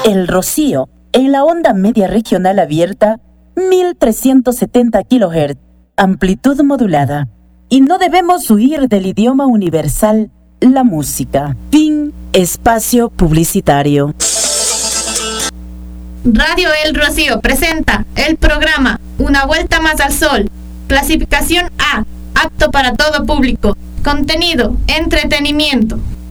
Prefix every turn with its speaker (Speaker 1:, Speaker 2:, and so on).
Speaker 1: El Rocío, en la onda media regional abierta, 1370 kHz, amplitud modulada. Y no debemos huir del idioma universal, la música. Fin, espacio publicitario.
Speaker 2: Radio El Rocío presenta el programa Una Vuelta Más al Sol. Clasificación A, apto para todo público. Contenido, entretenimiento.